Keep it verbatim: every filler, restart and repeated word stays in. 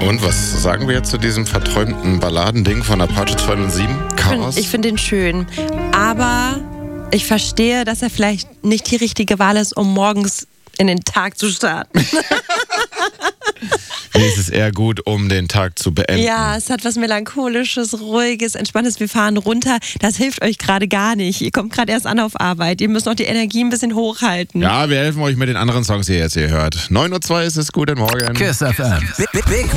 Und was sagen wir jetzt zu diesem verträumten Balladending von Apache zweihundertsieben? Chaos? Ich finde ihn schön. Aber ich verstehe, dass er vielleicht nicht die richtige Wahl ist, um morgens in den Tag zu starten. Nee, es ist eher gut, um den Tag zu beenden. Ja, es hat was Melancholisches, Ruhiges, Entspanntes. Wir fahren runter. Das hilft euch gerade gar nicht. Ihr kommt gerade erst an auf Arbeit. Ihr müsst noch die Energie ein bisschen hochhalten. Ja, wir helfen euch mit den anderen Songs, die ihr jetzt hier hört. neun Uhr zwei ist es. Guten Morgen. Kiss F M. Big, big